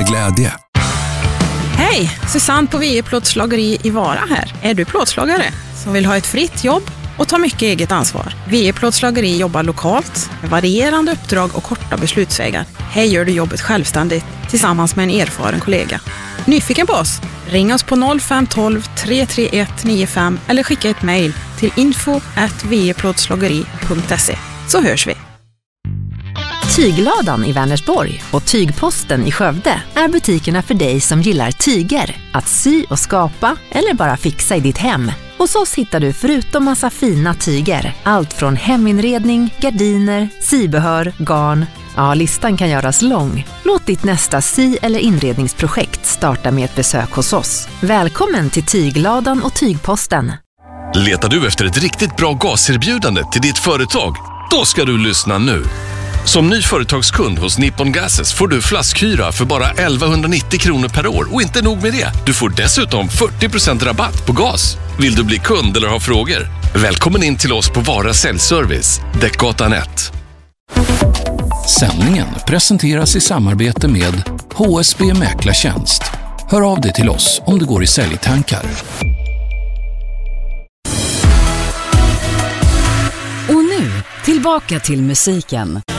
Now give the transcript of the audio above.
med glädje. Hej, Susanne på VE Plåtslageri i Vara här. Är du plåtslagare som vill ha ett fritt jobb och ta mycket eget ansvar? VE Plåtslageri jobbar lokalt med varierande uppdrag och korta beslutsvägar. Här gör du jobbet självständigt tillsammans med en erfaren kollega. Nyfiken på oss? Ring oss på 0512 331 95 eller skicka ett mejl till info@veplåtslageri.se så hörs vi. Tygladan i Vänersborg och Tygposten i Skövde är butikerna för dig som gillar tyger, att sy och skapa eller bara fixa i ditt hem. Hos oss hittar du förutom massa fina tyger, allt från heminredning, gardiner, sybehör, garn. Ja, listan kan göras lång. Låt ditt nästa sy- eller inredningsprojekt starta med ett besök hos oss. Välkommen till Tygladan och Tygposten. Letar du efter ett riktigt bra gaserbjudande till ditt företag? Då ska du lyssna nu. Som ny företagskund hos Nippon Gases får du flaskhyra för bara 1190 kronor per år. Och inte nog med det, du får dessutom 40% rabatt på gas. Vill du bli kund eller ha frågor? Välkommen in till oss på Vara Säljservice, Däckgatan 1. Sändningen presenteras i samarbete med HSB Mäklartjänst. Hör av dig till oss om du går i säljtankar. Och nu, tillbaka till musiken.